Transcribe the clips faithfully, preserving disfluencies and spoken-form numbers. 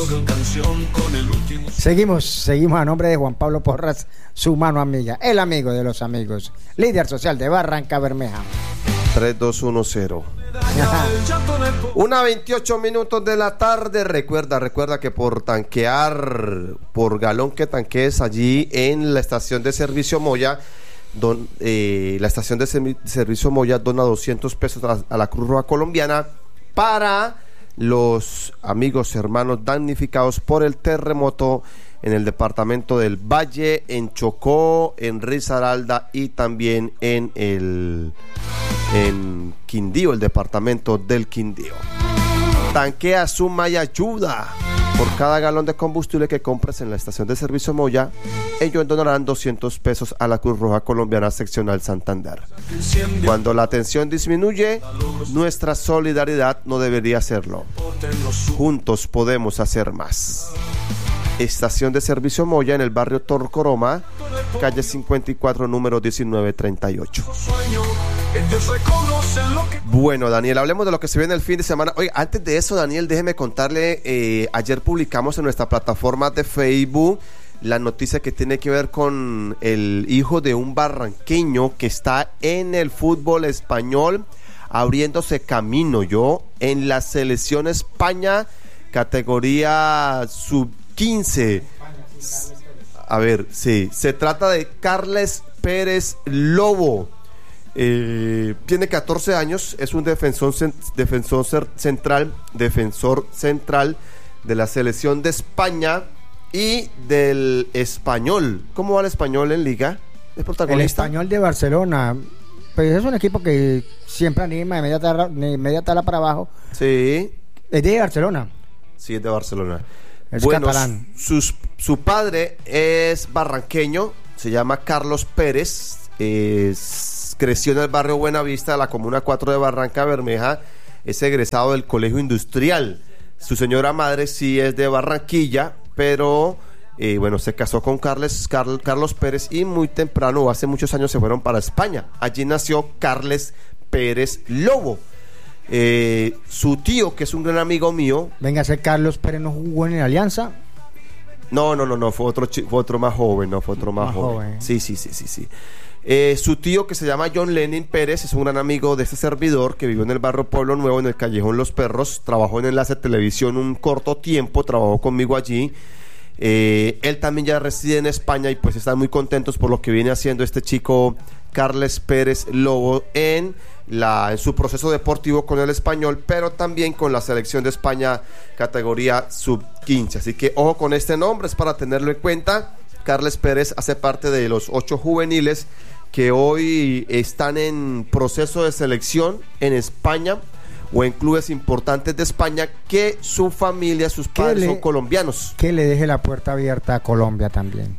Seguimos, seguimos a nombre de Juan Pablo Porras, su mano amiga, el amigo de los amigos, líder social de Barranca Bermeja. tres dos uno cero. Una veintiocho minutos de la tarde. Recuerda, recuerda que por tanquear, por galón que tanquees allí en la estación de servicio Moya, don, eh, la estación de servi- servicio Moya dona doscientos pesos a, a la Cruz Roja Colombiana para los amigos hermanos damnificados por el terremoto en el departamento del Valle, en Chocó, en Risaralda y también en el en Quindío, el departamento del Quindío. Tanquea, suma y ayuda. Por cada galón de combustible que compres en la estación de servicio Moya, ellos donarán doscientos pesos a la Cruz Roja Colombiana Seccional Santander. Cuando la tensión disminuye, nuestra solidaridad no debería hacerlo. Juntos podemos hacer más. Estación de servicio Moya en el barrio Torcoroma, calle cincuenta y cuatro, número diecinueve treinta y ocho. Bueno, Daniel, hablemos de lo que se viene el fin de semana. Oye, antes de eso, Daniel, déjeme contarle, eh, ayer publicamos en nuestra plataforma de Facebook la noticia que tiene que ver con el hijo de un barranqueño que está en el fútbol español, abriéndose camino, yo, en la selección España, categoría sub quince. A ver, sí, se trata de Carles Pérez Lobo. Eh, tiene catorce años, es un defensor, defensor central, defensor central de la selección de España y del Español. ¿Cómo va el Español en Liga? ¿Es protagonista? El Español de Barcelona, pues es un equipo que siempre anima de media tabla, de media tabla para abajo. Sí. Es de Barcelona. Sí, es de Barcelona. Es bueno, catalán. Sus, su padre es barranqueño, se llama Carlos Pérez, es, creció en el barrio Buenavista, la comuna cuatro de Barranca Bermeja, es egresado del colegio industrial. Su señora madre sí es de Barranquilla, pero eh, bueno, se casó con Carles, Carl, Carlos Pérez y muy temprano, hace muchos años, se fueron para España. Allí nació Carles Pérez Lobo. Eh, su tío, que es un gran amigo mío. Venga, ese Carlos Pérez no jugó en Alianza. No, no, no, no, fue otro, fue otro más joven, no, fue otro más, más joven. joven. Sí, sí, sí, sí, sí. Eh, su tío, que se llama John Lenin Pérez, es un gran amigo de este servidor que vivió en el barrio Pueblo Nuevo, en el Callejón Los Perros. Trabajó en Enlace Televisión un corto tiempo, trabajó conmigo allí. Eh, él también ya reside en España y pues están muy contentos por lo que viene haciendo este chico Carles Pérez Lobo en, la, en su proceso deportivo con el Español, pero también con la selección de España categoría sub quince. Así que ojo con este nombre, es para tenerlo en cuenta. Carles Pérez hace parte de los ocho juveniles que hoy están en proceso de selección en España o en clubes importantes de España, que su familia, sus padres le, son colombianos. Que le deje la puerta abierta a Colombia también.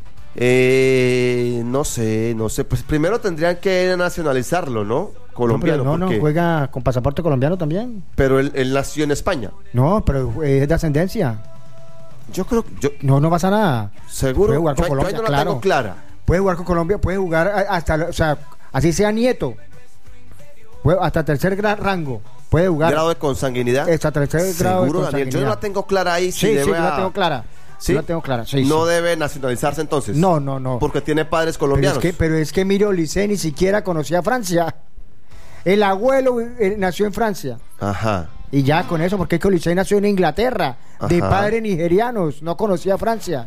Eh, no sé, no sé. Pues primero tendrían que nacionalizarlo, ¿no? Colombiano. No, no, no, juega con pasaporte colombiano también. Pero él, él nació en España. No, pero es de ascendencia. Yo creo que... Yo, no, no pasa nada. ¿Seguro? Puede jugar con yo, Colombia, yo no la claro. tengo clara. Puede jugar con Colombia, puede jugar hasta, o sea, así sea nieto. Puede, hasta tercer gran rango. Puede jugar. ¿Grado de consanguinidad? Hasta tercer grado de ¿Seguro, Daniel? Yo no la tengo clara ahí. Sí, si sí, debe yo a... la tengo clara. ¿Sí? Yo la tengo clara. Sí, no sí. debe nacionalizarse entonces. No, no, no. Porque tiene padres colombianos. Pero es que, pero es que Miro Licey ni siquiera conocía Francia. El abuelo eh, nació en Francia. Ajá. Y ya con eso, porque es que Licey nació en Inglaterra, Ajá. de padres nigerianos, no conocía Francia.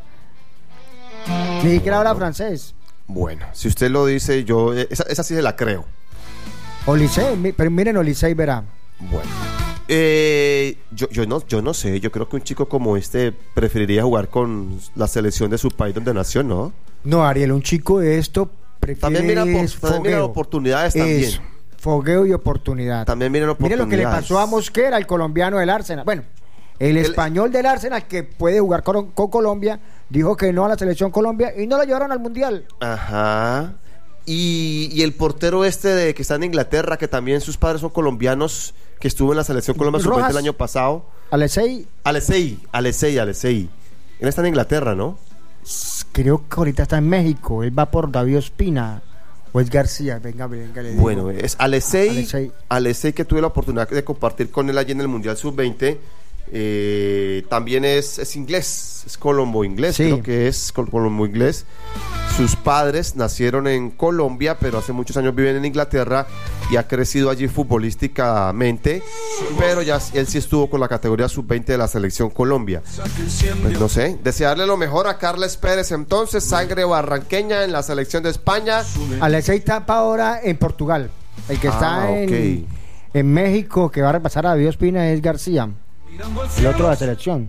Ni siquiera habla francés. Bueno, si usted lo dice, yo esa, esa sí se la creo. Olisei, pero miren Olisei verá. Bueno. Eh, yo, yo, no, yo no sé, yo creo que un chico como este preferiría jugar con la selección de su país donde nació, ¿no? No, Ariel, un chico de esto prefiere también mira, por, también mira oportunidades también. Eso, fogueo y oportunidad. También miren oportunidades. Mire lo que le pasó a Mosquera, el colombiano del Arsenal. Bueno, el, el español del Arsenal que puede jugar con, con Colombia, dijo que no a la selección Colombia y no lo llevaron al Mundial. Ajá. Y, y el portero este de que está en Inglaterra, que también sus padres son colombianos, que estuvo en la selección Colombia sub veinte el año pasado. Alesei. Alesei, Alesei, Alesei. Él está en Inglaterra, ¿no? Creo que ahorita está en México. Él va por David Ospina. O es García, venga, venga, le digo. Bueno, es Alesei, Alesei. Alesei, que tuve la oportunidad de compartir con él allí en el Mundial sub veinte. Eh, también es, es inglés, es colombo inglés, sí. Creo que es col- colombo inglés. Sus padres nacieron en Colombia, pero hace muchos años viven en Inglaterra y ha crecido allí futbolísticamente, pero ya él sí estuvo con la categoría sub veinte de la selección Colombia. Pues no sé, desearle lo mejor a Carles Pérez, entonces, sangre barranqueña en la selección de España. Alexei Tapa ahora en Portugal. El que Ah, está en, okay. en México, que va a repasar a David Ospina, es García, el otro de la selección.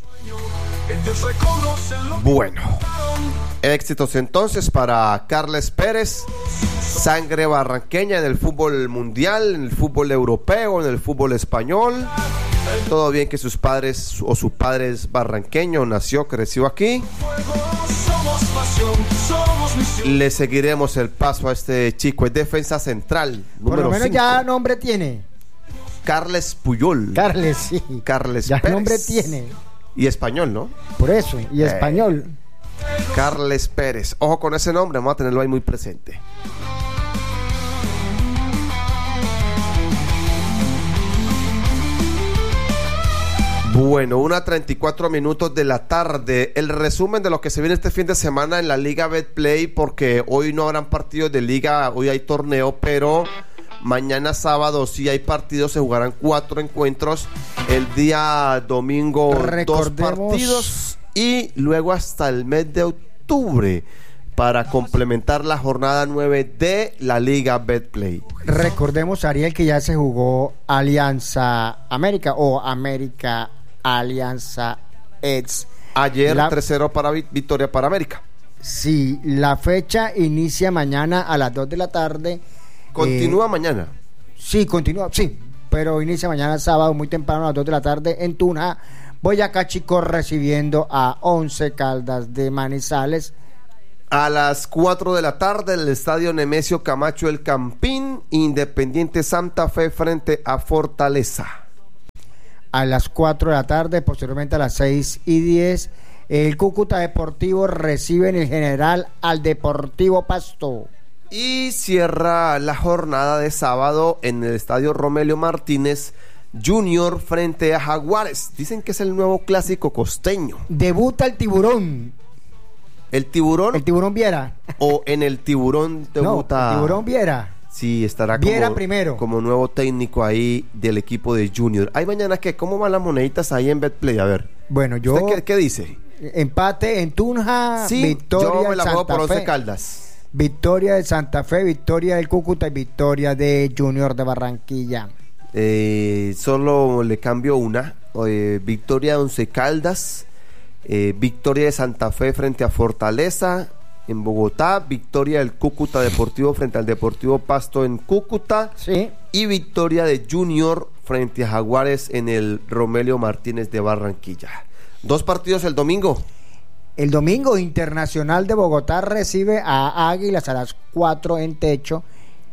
Bueno, éxitos entonces para Carles Pérez, sangre barranqueña en el fútbol mundial, en el fútbol europeo, en el fútbol español. Todo bien que sus padres o su padre es barranqueño, nació, creció aquí. Le seguiremos el paso a este chico, es defensa central, Por número lo menos cinco. ya nombre tiene. Carles Puyol. Carles, sí. Carles Ya Pérez. nombre tiene. Y español, ¿no? Por eso, y Eh. español. Carles Pérez. Ojo con ese nombre, vamos a tenerlo ahí muy presente. Bueno, una treinta y cuatro minutos de la tarde. El resumen de lo que se viene este fin de semana en la Liga Betplay, porque hoy no habrán partidos de liga, hoy hay torneo, pero mañana sábado sí hay partidos, se jugarán cuatro encuentros. El día domingo Recordemos... dos partidos y luego hasta el mes de octubre para complementar la jornada nueve de la Liga Betplay. Recordemos, Ariel, que ya se jugó Alianza América o América Alianza Eds. Ayer La- tres cero para vi- victoria para América. Sí, la fecha inicia mañana a las dos de la tarde. Continúa Eh, mañana. Sí, continúa, sí, pero inicia mañana sábado muy temprano a las dos de la tarde en Tunja. Boyacá Chico recibiendo a Once Caldas de Manizales. A las cuatro de la tarde, el estadio Nemesio Camacho El Campín, Independiente Santa Fe frente a Fortaleza. A las cuatro de la tarde, posteriormente a las seis y diez, el Cúcuta Deportivo recibe en el General al Deportivo Pasto. Y cierra la jornada de sábado en el estadio Romelio Martínez, Junior frente a Jaguares. Dicen que es el nuevo clásico costeño. Debuta el Tiburón. ¿El Tiburón El Tiburón Viera. o en el Tiburón debuta? No, el Tiburón Viera. Sí, estará Viera como, primero. como nuevo técnico ahí del equipo de Junior. ¿Hay mañana qué? ¿Cómo van las moneditas ahí en Betplay? A ver. Bueno, yo... ¿Usted qué, qué dice? Empate en Tunja, Sí, victoria yo me de la juego Santa por Once Fe. Caldas. Victoria de Santa Fe, victoria del Cúcuta y victoria de Junior de Barranquilla. Eh, solo le cambio una. Eh, victoria de Once Caldas. Eh, victoria de Santa Fe frente a Fortaleza en Bogotá. Victoria del Cúcuta Deportivo frente al Deportivo Pasto en Cúcuta. Sí. Y victoria de Junior frente a Jaguares en el Romelio Martínez de Barranquilla. Dos partidos el domingo. El domingo, Internacional de Bogotá recibe a Águilas a las cuatro en Techo.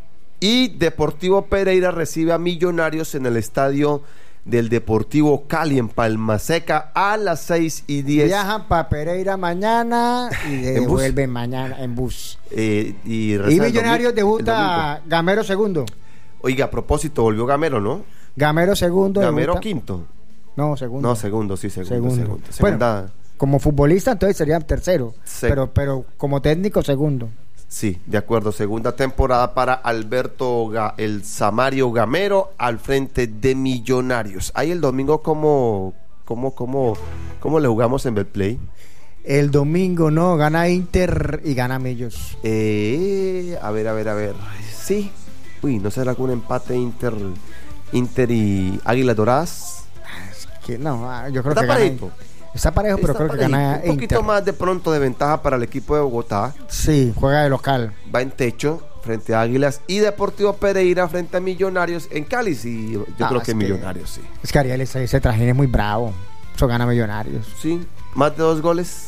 Y Deportivo Pereira recibe a Millonarios en el estadio del Deportivo Cali en Palmaseca a las seis y diez. Viajan para Pereira mañana y ¿En devuelven mañana en bus. Eh, y Y reza el Millonarios domi- el debuta domingo. Gamero segundo. Oiga, a propósito, volvió Gamero, ¿no? Gamero segundo. Gamero debuta- quinto. No, segundo. No, segundo, sí, segundo. Segundo. segundo. Bueno, Segunda, como futbolista entonces sería tercero. Sí. Pero, pero como técnico segundo. sí, de acuerdo. Segunda temporada para Alberto Ga- el Samario Gamero al frente de Millonarios. Ahí el domingo, ¿cómo, cómo, cómo, cómo le jugamos en Betplay? El domingo no, gana Inter y gana Millos. Eh, a ver, a ver, a ver. Sí. Uy, ¿no será algún empate Inter, Inter y Águilas Doradas? Es que no, ah, yo creo Está que gana. parejo. Está parejo, pero Está creo que parejito. gana Un poquito Inter. más de pronto de ventaja para el equipo de Bogotá. Sí, juega de local. Va en Techo frente a Águilas y Deportivo Pereira frente a Millonarios en Cali. Sí, yo Ah, creo es que que- Millonarios, sí. Es que Ariel, ese, ese trajín es muy bravo. Eso gana Millonarios. Sí, más de dos goles.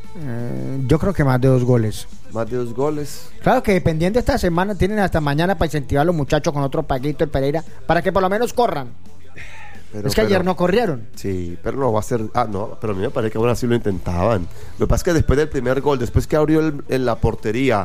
Eh, yo creo que más de dos goles. Más de dos goles. Claro que dependiendo de esta semana, tienen hasta mañana para incentivar a los muchachos con otro paquito el Pereira, para que por lo menos corran. Pero, es que pero- ayer no corrieron. Sí, pero no va a ser. Ah, no, pero a mí me parece que ahora sí lo intentaban. Lo que pasa es que después del primer gol, después que abrió el- en la portería,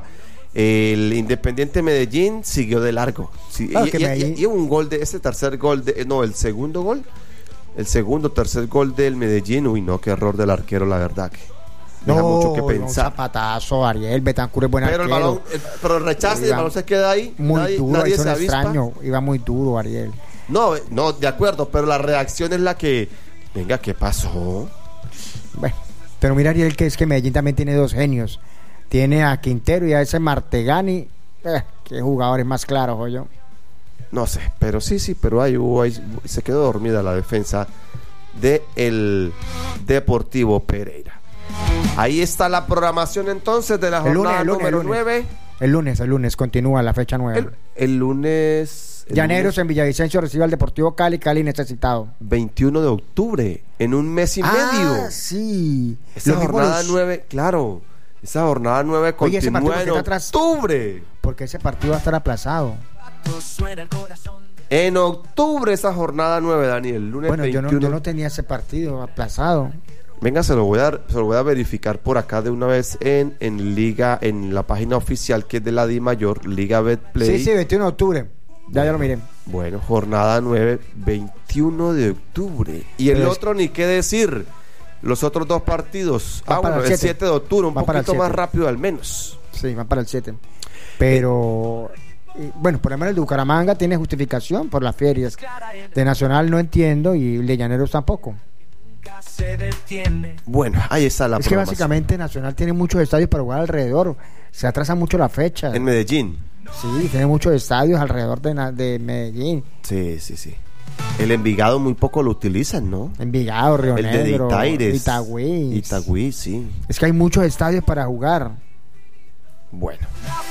el Independiente Medellín siguió de largo. Sí, Claro y, que y- Medellín- y- y un gol de ese tercer gol, de, no, el segundo gol el segundo, tercer gol del Medellín. Uy, no, qué error del arquero, la verdad que deja no, mucho que no, pensar. Un zapatazo, Ariel. Betancur es buen pero arquero. El balón, el, pero el rechace y el balón se queda ahí. Muy nadie, duro, nadie eso se es avispa. extraño. Iba muy duro, Ariel. No, no, de acuerdo, pero la reacción es la que... Venga, ¿qué pasó? Bueno, pero mira, Ariel, que es que Medellín también tiene dos genios. Tiene a Quintero y a ese Martegani. Eh, qué jugadores más claros, oye. No sé, pero sí, sí, pero ahí, hubo, ahí se quedó dormida la defensa del Deportivo Pereira. Ahí está la programación entonces de la jornada el lunes, número el lunes, nueve. El lunes, el lunes, continúa la fecha nueve. El, el lunes... El Llaneros lunes, en Villavicencio recibe al Deportivo Cali, Cali necesitado. veintiuno de octubre, en un mes y ah, medio. sí. Esa jornada los... nueve, claro. Esa jornada nueve continúa en octubre. Porque ese partido va a estar aplazado. En octubre esa jornada nueve, Daniel. Lunes bueno, veintiuno. Yo, no, yo no tenía ese partido aplazado. Venga, se lo voy a se lo voy a verificar por acá de una vez en, en Liga, en la página oficial que es de la Di Mayor, Liga Betplay. Sí, sí, veintiuno de octubre. Ya, ya lo miré. Bueno, jornada nueve, veintiuno de octubre. Y el Pero otro, es... ni qué decir. Los otros dos partidos. Va ah, bueno, el, el siete de octubre, un va poquito más rápido al menos. Sí, va para el siete. Pero, eh, bueno, por ejemplo, el de Bucaramanga tiene justificación por las ferias. De Nacional no entiendo y de Llaneros tampoco. Bueno, ahí está la Es que básicamente Nacional tiene muchos estadios para jugar alrededor. Se atrasa mucho la fecha. En Medellín. Sí, tiene muchos estadios alrededor de, de Medellín. Sí, sí, sí. El Envigado muy poco lo utilizan, ¿no? Envigado, Río el Negro, de Itaires, Itagüí. Itagüí, sí. Es que hay muchos estadios para jugar. Bueno.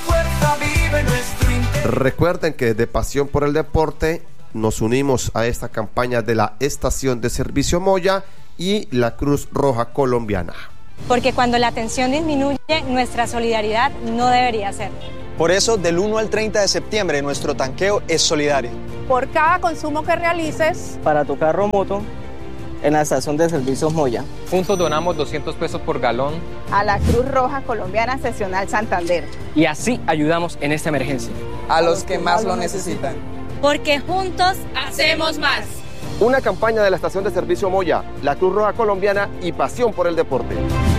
Recuerden que desde Pasión por el Deporte nos unimos a esta campaña de la Estación de Servicio Moya y la Cruz Roja Colombiana. Porque cuando la tensión disminuye, nuestra solidaridad no debería ser. Por eso, del uno al treinta de septiembre, nuestro tanqueo es solidario. Por cada consumo que realices, para tu carro o moto, en la estación de servicios Moya. Juntos donamos doscientos pesos por galón a la Cruz Roja Colombiana Seccional Santander. Y así ayudamos en esta emergencia. A los que más lo necesitan. Porque juntos hacemos más. Una campaña de la Estación de Servicio Moya, la Cruz Roja Colombiana y Pasión por el Deporte.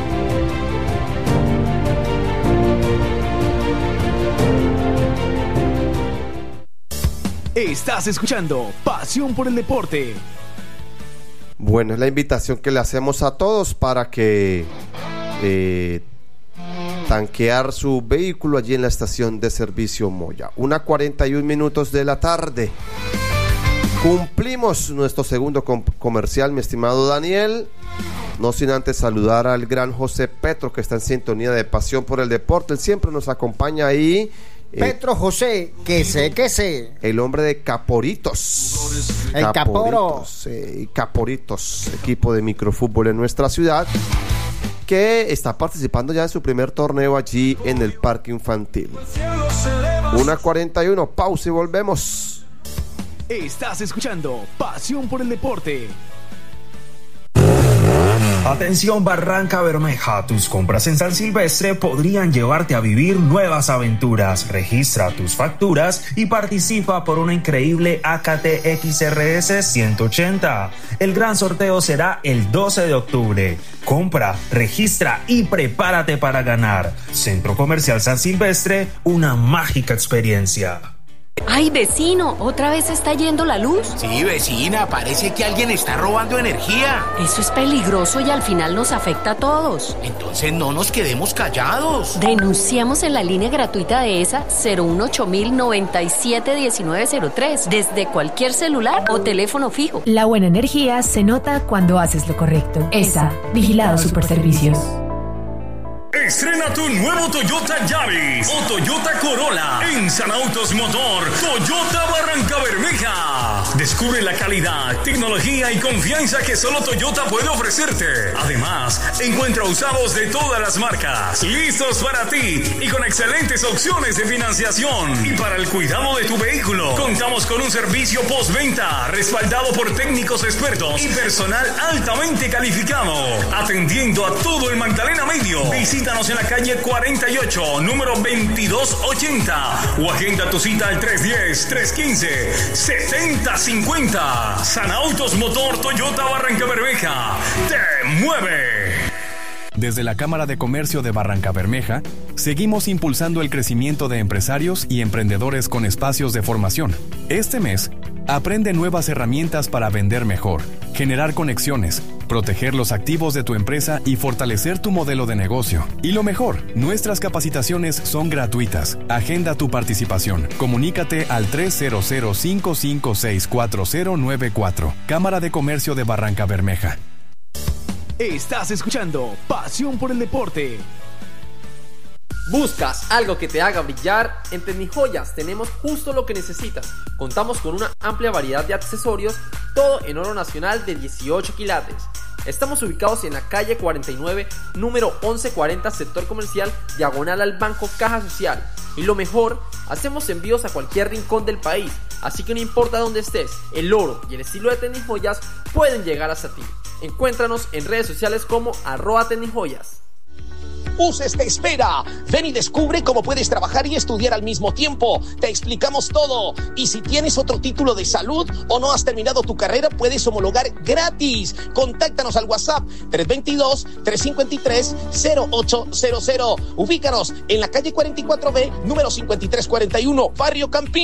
Estás escuchando Pasión por el Deporte. Bueno, es la invitación que le hacemos a todos para que eh, tanquear su vehículo allí en la estación de servicio Moya. Una cuarenta y un minutos de la tarde. Cumplimos nuestro segundo com- comercial, mi estimado Daniel. No sin antes saludar al gran José Petro, que está en sintonía de Pasión por el Deporte. Él siempre nos acompaña ahí. Petro José, que sé, que sé. El hombre de Caporitos. El Caporo. Eh, Caporitos, equipo de microfútbol en nuestra ciudad, que está participando ya en su primer torneo allí en el Parque Infantil. una cuarenta y uno, pausa y volvemos. Estás escuchando Pasión por el Deporte. Atención Barranca Bermeja, tus compras en San Silvestre podrían llevarte a vivir nuevas aventuras. Registra tus facturas y participa por una increíble A K T X R S ciento ochenta. El gran sorteo será el doce de octubre. Compra, registra y prepárate para ganar. Centro Comercial San Silvestre, una mágica experiencia. Ay, vecino, ¿otra vez está yendo la luz? Sí, vecina, parece que alguien está robando energía. Eso es peligroso y al final nos afecta a todos. Entonces no nos quedemos callados. Denunciamos en la línea gratuita de E S A cero uno ocho mil noventa y siete diecinueve cero tres desde cualquier celular o teléfono fijo. La buena energía se nota cuando haces lo correcto. E S A, Vigilado Superservicios. Estrena tu nuevo Toyota Yaris o Toyota Corolla en San Autos Motor Toyota Barranca Bermeja. Descubre la calidad, tecnología y confianza que solo Toyota puede ofrecerte. Además, encuentra usados de todas las marcas, listos para ti y con excelentes opciones de financiación. Y para el cuidado de tu vehículo, contamos con un servicio postventa respaldado por técnicos expertos y personal altamente calificado, atendiendo a todo el Magdalena Medio. Visita Visítanos en la calle cuarenta y ocho, número veintidós ochenta, o agenda tu cita al tres uno cero, tres uno cinco, siete cero cinco cero. Sanautos Motor Toyota Barrancabermeja te mueve. Desde la Cámara de Comercio de Barrancabermeja, seguimos impulsando el crecimiento de empresarios y emprendedores con espacios de formación. Este mes, aprende nuevas herramientas para vender mejor, generar conexiones, proteger los activos de tu empresa y fortalecer tu modelo de negocio. Y lo mejor, nuestras capacitaciones son gratuitas. Agenda tu participación. Comunícate al tres cero cero, cinco cinco seis, cuatro cero nueve cuatro. Cámara de Comercio de Barrancabermeja. Estás escuchando Pasión por el Deporte. ¿Buscas algo que te haga brillar? En Tecnijoyas tenemos justo lo que necesitas. Contamos con una amplia variedad de accesorios, todo en oro nacional de dieciocho quilates. Estamos ubicados en la calle cuarenta y nueve, número once cuarenta, sector comercial, diagonal al Banco Caja Social. Y lo mejor, hacemos envíos a cualquier rincón del país. Así que no importa dónde estés, el oro y el estilo de Tecnijoyas pueden llegar hasta ti. Encuéntranos en redes sociales como arroba Tecnijoyas. U C E S te espera. Ven y descubre cómo puedes trabajar y estudiar al mismo tiempo. Te explicamos todo. Y si tienes otro título de salud o no has terminado tu carrera, puedes homologar gratis. Contáctanos al WhatsApp tres dos dos, tres cinco tres, cero ocho cero cero. Ubícanos en la calle cuarenta y cuatro B, número cincuenta y tres cuarenta y uno, Barrio Campín.